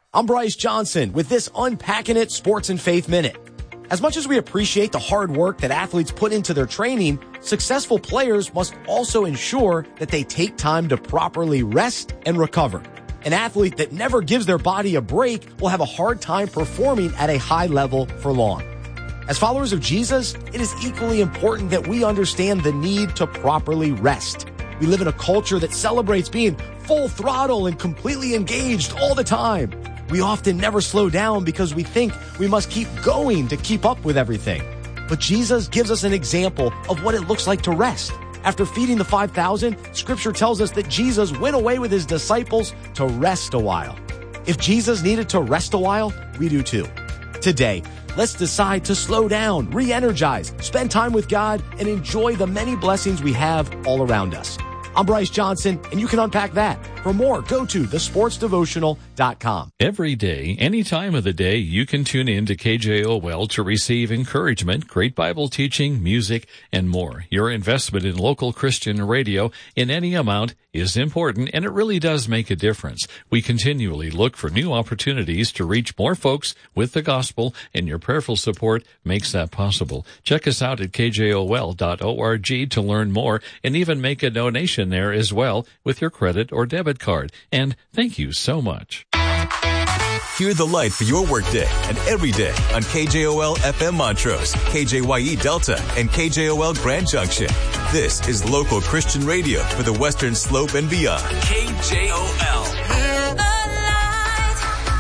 I'm Bryce Johnson with this Unpacking It Sports and Faith Minute. As much as we appreciate the hard work that athletes put into their training, successful players must also ensure that they take time to properly rest and recover. An athlete that never gives their body a break will have a hard time performing at a high level for long. As followers of Jesus, it is equally important that we understand the need to properly rest. We live in a culture that celebrates being full throttle and completely engaged all the time. We often never slow down because we think we must keep going to keep up with everything. But Jesus gives us an example of what it looks like to rest. After feeding the 5,000, Scripture tells us that Jesus went away with his disciples to rest a while. If Jesus needed to rest a while, we do too. Today, let's decide to slow down, re-energize, spend time with God, and enjoy the many blessings we have all around us. I'm Bryce Johnson, and you can unpack that. For more, go to thesportsdevotional.com. Every day, any time of the day, you can tune in to KJOL to receive encouragement, great Bible teaching, music, and more. Your investment in local Christian radio in any amount is important, and it really does make a difference. We continually look for new opportunities to reach more folks with the gospel, and your prayerful support makes that possible. Check us out at kjol.org to learn more, and even make a donation there as well with your credit or debit card. And thank you so much. Hear the light for your workday and every day on KJOL FM Montrose, KJYE Delta, and KJOL Grand Junction. This is local Christian radio for the Western Slope and beyond. KJOL. Hear the light.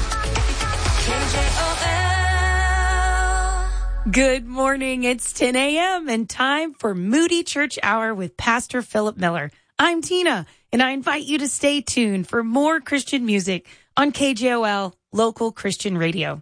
KJOL. Good morning. It's 10 a.m. and time for Moody Church Hour with Pastor Philip Miller. I'm Tina, and I invite you to stay tuned for more Christian music on KJOL, local Christian radio.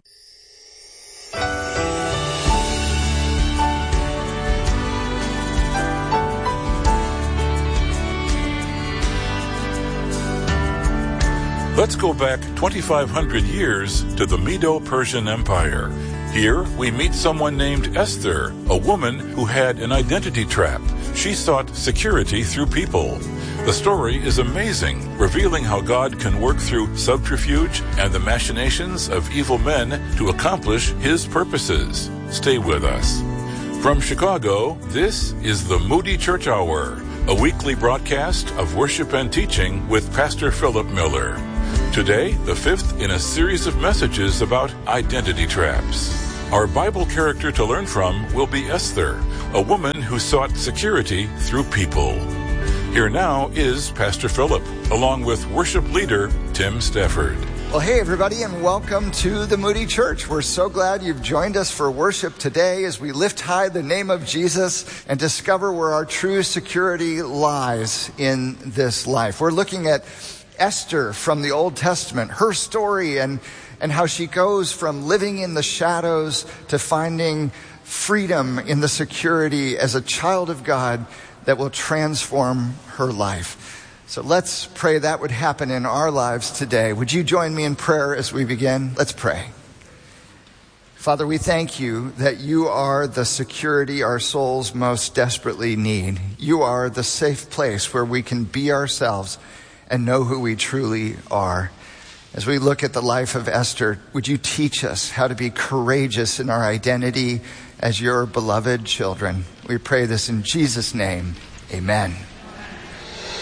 Let's go back 2,500 years to the Medo-Persian Empire. Here, we meet someone named Esther, a woman who had an identity trap. She sought security through people. The story is amazing, revealing how God can work through subterfuge and the machinations of evil men to accomplish his purposes. Stay with us. From Chicago, this is the Moody Church Hour, a weekly broadcast of worship and teaching with Pastor Philip Miller. Today, the fifth in a series of messages about identity traps. Our Bible character to learn from will be Esther, a woman who sought security through people. Here now is Pastor Philip, along with worship leader Tim Stafford. Well, hey, everybody, and welcome to the Moody Church. We're so glad you've joined us for worship today as we lift high the name of Jesus and discover where our true security lies in this life. We're looking at Esther from the Old Testament, her story and how she goes from living in the shadows to finding freedom in the security as a child of God that will transform her life. So let's pray that would happen in our lives today. Would you join me in prayer as we begin? Let's pray. Father, we thank you that you are the security our souls most desperately need. You are the safe place where we can be ourselves and know who we truly are. As we look at the life of Esther, would you teach us how to be courageous in our identity as your beloved children? We pray this in Jesus' name. Amen.